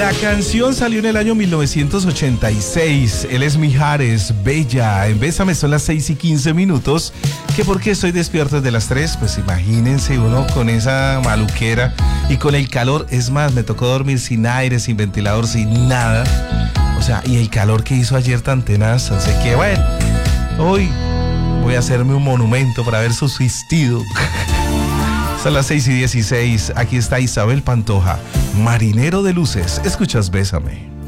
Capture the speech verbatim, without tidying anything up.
La canción salió en el año mil novecientos ochenta y seis. Él es Mijares, Bella. En Bésame son las seis y quince minutos. ¿Que por qué estoy despierto desde las tres? Pues imagínense uno con esa maluquera y con el calor. Es más, me tocó dormir sin aire, sin ventilador, sin nada. O sea, y el calor que hizo ayer tan tenaz. Así que bueno, hoy voy a hacerme un monumento por haber subsistido. Son las seis y dieciséis. Aquí está Isabel Pantoja, Marinero de Luces. Escuchas Bésame.